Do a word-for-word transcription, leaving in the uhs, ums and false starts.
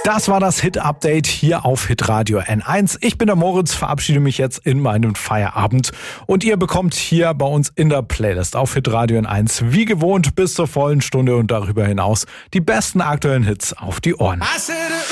Das war das Hit-Update hier auf Hitradio N eins. Ich bin der Moritz, verabschiede mich jetzt in meinen Feierabend. Und ihr bekommt hier bei uns in der Playlist auf Hitradio N eins wie gewohnt bis zur vollen Stunde und darüber hinaus die besten aktuellen Hits auf die Ohren.